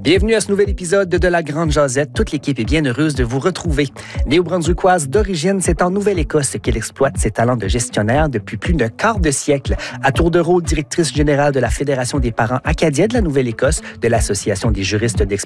Bienvenue à ce nouvel épisode de La Grande Jazette. Toute l'équipe est bien heureuse de vous retrouver. Néo-brunswickoise d'origine, c'est en Nouvelle-Écosse qu'elle exploite ses talents de gestionnaire depuis plus d'un quart de siècle. À tour de rôle, directrice générale de la Fédération des parents acadiens de la Nouvelle-Écosse, de l'Association des juristes d'expertise